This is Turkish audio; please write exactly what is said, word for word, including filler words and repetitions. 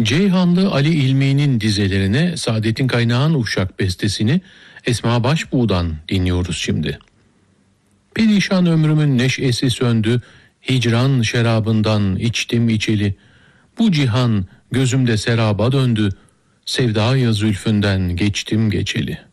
Ceyhanlı Ali İlmi'nin dizelerine Saadettin Kaynağ'ın Uşak bestesini Esma Başbuğ'dan dinliyoruz şimdi. Perişan ömrümün neşesi söndü, hicran şerabından içtim içeli. Bu cihan gözümde seraba döndü, sevdaya zülfünden geçtim geçeli.